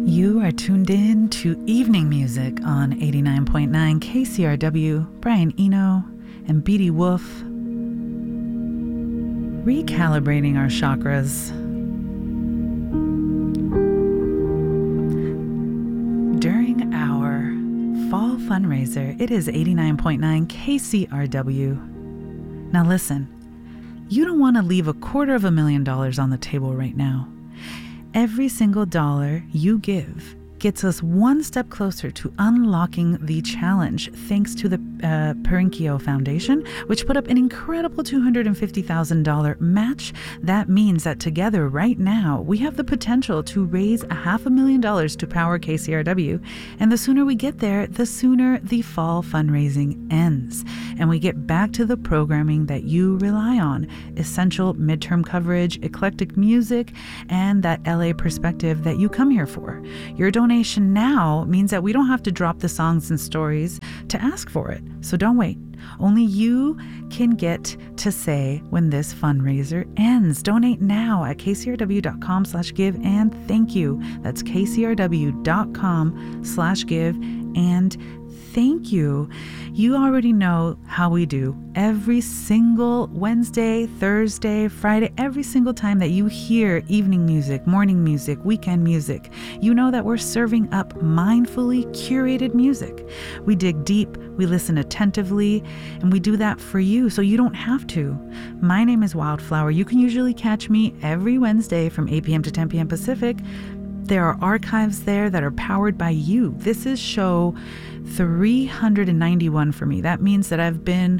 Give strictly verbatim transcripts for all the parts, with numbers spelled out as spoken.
You are tuned in to Evening Music on eighty-nine point nine K C R W. Brian Eno and Beatty Wolf. Recalibrating our chakras. During our fall fundraiser, it is eighty-nine point nine K C R W. Now listen, you don't want to leave a quarter of a million dollars on the table right now. Every single dollar you give gets us one step closer to unlocking the challenge, thanks to the uh, Perinkio Foundation, which put up an incredible two hundred fifty thousand dollars match. That means that together right now, we have the potential to raise a half a million dollars to power K C R W. And the sooner we get there, the sooner the fall fundraising ends. And we get back to the programming that you rely on, essential midterm coverage, eclectic music, and that L A perspective that you come here for. Your donation now means that we don't have to drop the songs and stories to ask for it. So don't wait. Only you can get to say when this fundraiser ends. Donate now at kcrw.com slash give and thank you. That's kcrw.com slash give and thank you. You already know how we do. Every single Wednesday, Thursday, Friday, every single time that you hear evening music, morning music, weekend music, you know that we're serving up mindfully curated music. We dig deep, we listen attentively, and we do that for you so you don't have to. My name is Wildflower. You can usually catch me every Wednesday from eight p.m. to ten p.m. Pacific. There are archives there that are powered by you. This is show three hundred ninety-one for me. That means that I've been,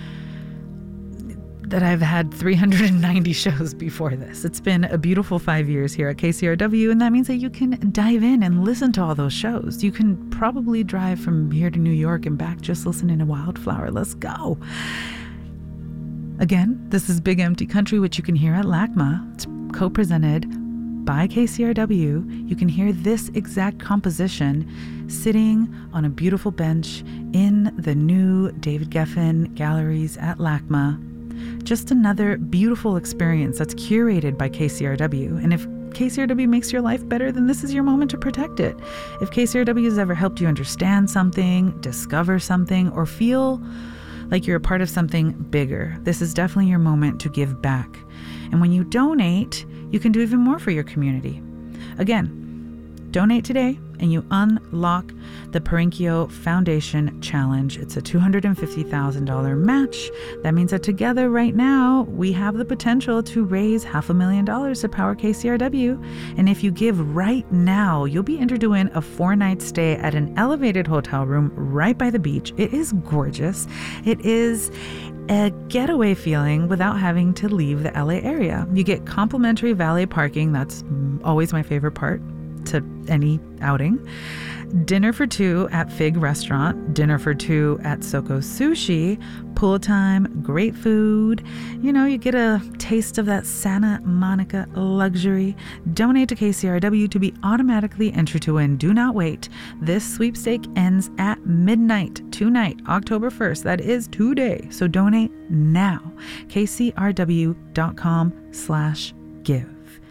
that I've had three hundred ninety shows before this. It's been a beautiful five years here at K C R W, and that means that you can dive in and listen to all those shows. You can probably drive from here to New York and back just listening to Wildflower. Let's go. Again, this is Big Empty Country, which you can hear at LACMA. It's co-presented by K C R W. You can hear this exact composition sitting on a beautiful bench in the new David Geffen Galleries at LACMA. Just another beautiful experience that's curated by K C R W. And if K C R W makes your life better, then this is your moment to protect it. If K C R W has ever helped you understand something, discover something, or feel like you're a part of something bigger, this is definitely your moment to give back. And when you donate, you can do even more for your community. Again, donate today and you unlock the Perinkio Foundation Challenge. It's a two hundred fifty thousand dollars match. That means that together right now, we have the potential to raise half a million dollars to power K C R W. And if you give right now, you'll be entered to win a four-night stay at an elevated hotel room right by the beach. It is gorgeous. It is a getaway feeling without having to leave the L A area. You get complimentary valet parking. That's always my favorite part to any outing. Dinner for two at Fig Restaurant, dinner for two at Soko Sushi, pool time, great food. You know, you get a taste of that Santa Monica luxury. Donate to K C R W to be automatically entered to win. Do not wait. This sweepstake ends at midnight tonight, October first. That is today. So donate now. kcrw.com slash give.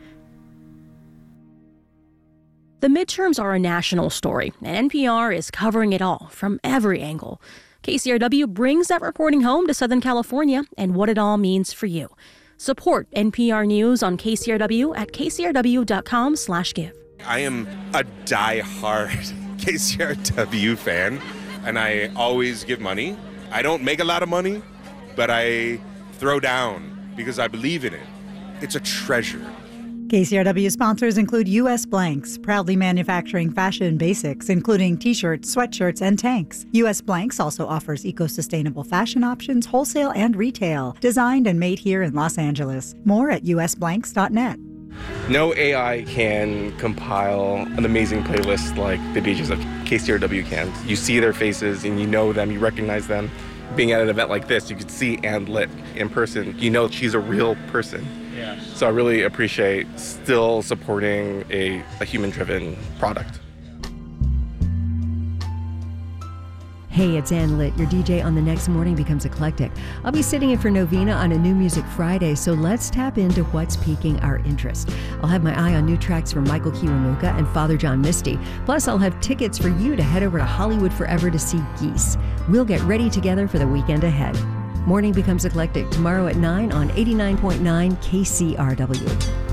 The midterms are a national story, and N P R is covering it all from every angle. K C R W brings that reporting home to Southern California and what it all means for you. Support N P R News on K C R W at kcrw.com slash give. I am a die-hard K C R W fan, and I always give money. I don't make a lot of money, but I throw down because I believe in it. It's a treasure. K C R W sponsors include U S Blanks, proudly manufacturing fashion basics, including t-shirts, sweatshirts, and tanks. U S Blanks also offers eco-sustainable fashion options, wholesale and retail, designed and made here in Los Angeles. More at u s blanks dot net. No A I can compile an amazing playlist like the D Js of K C R W can. You see their faces and you know them, you recognize them. Being at an event like this, you could see Ann Litt in person. You know she's a real person. Yeah. So I really appreciate still supporting a, a human-driven product. Hey, it's Ann Litt, your D J on The Next Morning Becomes Eclectic. I'll be sitting in for Novena on a New Music Friday, so let's tap into what's piquing our interest. I'll have my eye on new tracks from Michael Kiwanuka and Father John Misty. Plus, I'll have tickets for you to head over to Hollywood Forever to see Geese. We'll get ready together for the weekend ahead. Morning Becomes Eclectic tomorrow at nine on eighty-nine point nine K C R W.